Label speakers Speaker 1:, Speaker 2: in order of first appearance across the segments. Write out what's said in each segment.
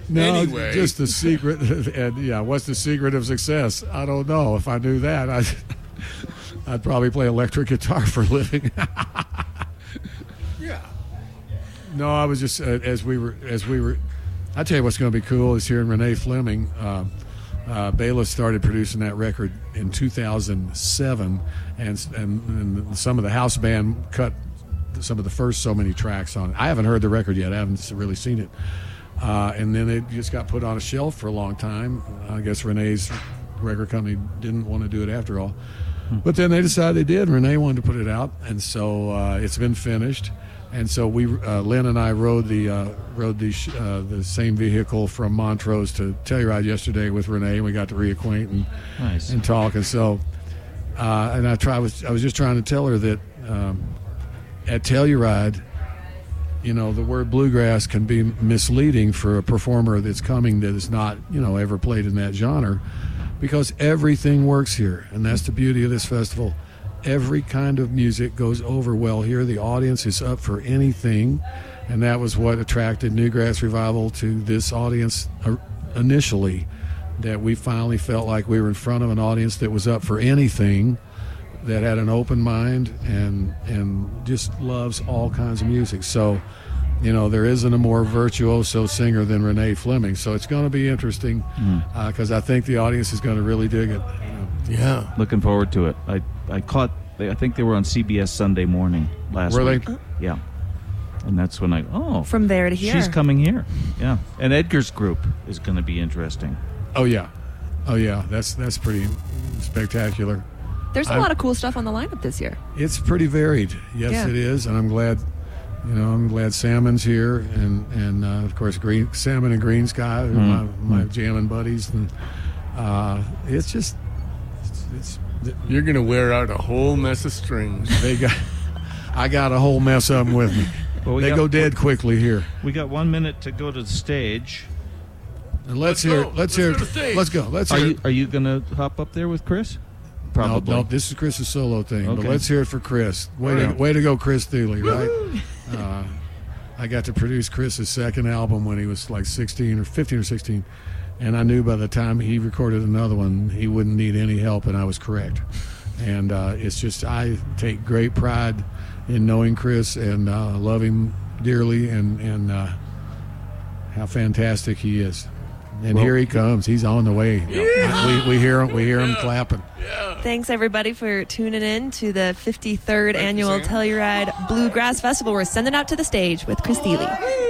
Speaker 1: No,
Speaker 2: anyway.
Speaker 1: Just the secret. And yeah, what's the secret of success? I don't know. If I knew that, I'd probably play electric guitar for a living.
Speaker 2: Yeah.
Speaker 1: No, I was just as we were. I tell you what's going to be cool is hearing Renee Fleming. Bela started producing that record in 2007, and some of the house band cut some of the first so many tracks on it. I haven't heard the record yet. I haven't really seen it. And then it just got put on a shelf for a long time. I guess Renee's record company didn't want to do it after all. But then they decided they did. Renee wanted to put it out, and so it's been finished. And so Lynn and I rode the same vehicle from Montrose to Telluride yesterday with Renee. We got to reacquaint and talk. And so, and I was just trying to tell her that at Telluride, the word bluegrass can be misleading for a performer that's coming that is not, ever played in that genre, because everything works here, and that's the beauty of this festival. Every kind of music goes over well here. The audience is up for anything, and that was what attracted Newgrass Revival to this audience initially, that we finally felt like we were in front of an audience that was up for anything, that had an open mind and just loves all kinds of music. So, there isn't a more virtuoso singer than Renee Fleming. So it's going to be interesting because I think the audience is going to really dig it.
Speaker 2: Yeah.
Speaker 3: Looking forward to it. I think they were on CBS Sunday Morning last week.
Speaker 1: Were they?
Speaker 3: Yeah. And that's when
Speaker 4: From there to here.
Speaker 3: She's coming here. Yeah. And Edgar's group is going to be interesting.
Speaker 1: Oh yeah. That's pretty spectacular.
Speaker 4: There's a lot of cool stuff on the lineup this year.
Speaker 1: It's pretty varied. Yes, It is, and I'm glad. I'm glad Salmon's here, and of course Salmon and Green Sky, who are my jamming buddies, and it's just
Speaker 2: You're gonna wear out a whole mess of strings.
Speaker 1: I got a whole mess of them with me.
Speaker 3: Well,
Speaker 1: they go dead quickly here.
Speaker 3: We got 1 minute to go to the stage.
Speaker 1: And let's hear. Let's go.
Speaker 3: Are you gonna hop up there with Chris? Probably.
Speaker 1: No, this is Chris's solo thing.
Speaker 3: Okay.
Speaker 1: But let's hear it for Chris. Way to go, Chris Thule, right? I got to produce Chris's second album when he was like 15 or 16, and I knew by the time he recorded another one, he wouldn't need any help, and I was correct. And it's just, I take great pride in knowing Chris and love him dearly, and how fantastic he is. And here he comes. He's on the way.
Speaker 2: Yeah.
Speaker 1: We hear him clapping.
Speaker 2: Yeah.
Speaker 4: Thanks, everybody, for tuning in to the 53rd Annual Telluride Bluegrass Festival. We're sending out to the stage with Chris Thile.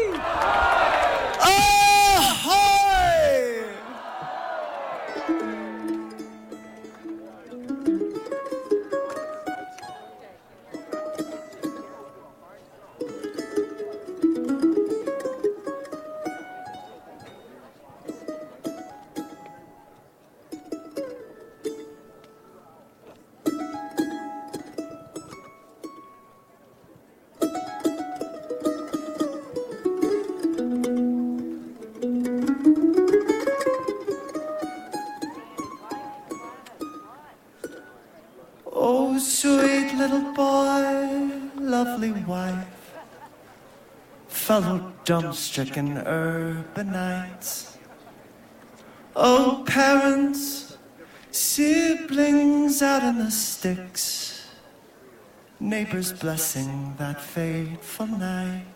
Speaker 5: Oh, sweet little boy, lovely wife, fellow dumb-stricken urbanites. Oh, parents, siblings out in the sticks, neighbors blessing that fateful night.